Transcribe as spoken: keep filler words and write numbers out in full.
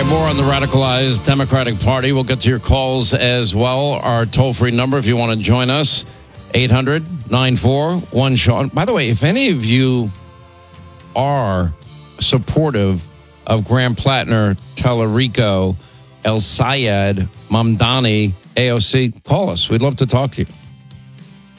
more on the radicalized Democratic Party. We'll get to your calls as well. Our toll-free number, if you want to join us, eight hundred, nine four one, Sean. By the way, if any of you are supportive of Graham Plattner, Tellerico, El Sayed, Mamdani, A O C, call us. We'd love to talk to you.